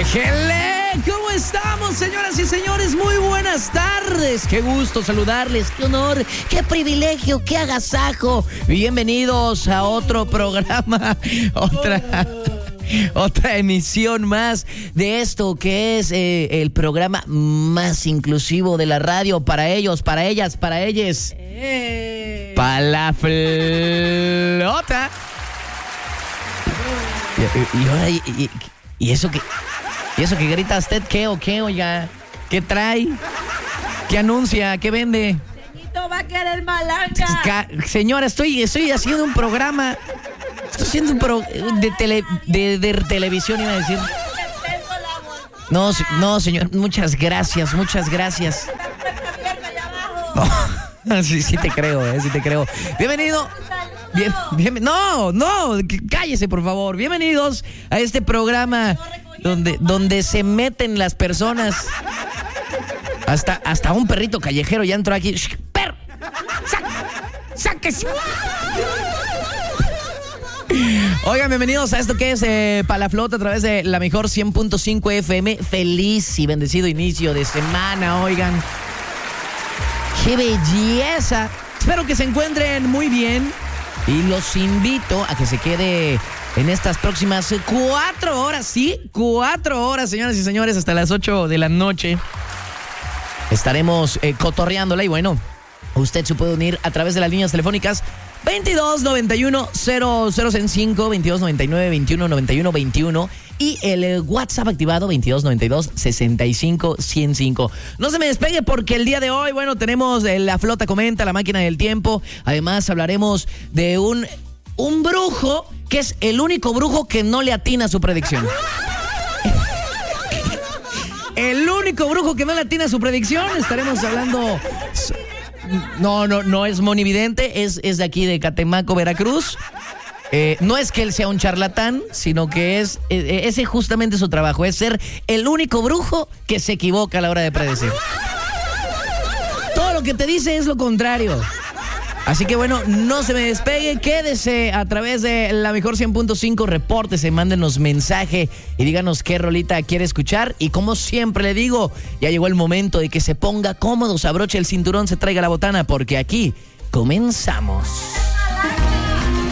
Hello, ¿cómo estamos, señoras y señores? Muy buenas tardes. Qué gusto saludarles, qué honor, qué privilegio, qué agasajo. Bienvenidos a otro programa, otra emisión más de esto que es el programa más inclusivo de la radio para ellos, para ellas, para ellos. Pa' la flota. ¿Y eso que grita usted qué o qué, oiga? ¿Qué trae? ¿Qué anuncia? ¿Qué vende? Señito va a querer malanga. Señora, estoy haciendo un programa. Estoy haciendo un de televisión, iba a decir. No, señor, muchas gracias. No, sí te creo, sí te creo. Bienvenido. No, cállese, por favor. Bienvenidos a este programa donde se meten las personas. Hasta un perrito callejero ya entró aquí. ¡Perro! ¡Sáquese! Oigan, bienvenidos a esto que es Pa' la Flota a través de la mejor 100.5 FM. Feliz y bendecido inicio de semana, oigan. ¡Qué belleza! Espero que se encuentren muy bien y los invito a que se quede en estas próximas 4 horas, ¿sí? 4 horas, señoras y señores, hasta las 8 de la noche. Estaremos cotorreándola y bueno, usted se puede unir a través de las líneas telefónicas 2291-0005, 2299-2191-21 y el WhatsApp activado 2292-65-105. No se me despegue porque el día de hoy, bueno, tenemos La Flota Comenta, la máquina del tiempo. Además hablaremos de un brujo que es el único brujo que no le atina a su predicción. El único brujo que no le atina a su predicción. Estaremos hablando... No es monividente, es de aquí de Catemaco, Veracruz. No es que él sea un charlatán, sino que ese justamente su trabajo, es ser el único brujo que se equivoca a la hora de predecir. Todo lo que te dice es lo contrario. Así que bueno, no se me despegue, quédese a través de la mejor 100.5, repórtese, mándenos mensaje y díganos qué rolita quiere escuchar. Y como siempre le digo, ya llegó el momento de que se ponga cómodo, se abroche el cinturón, se traiga la botana, porque aquí comenzamos.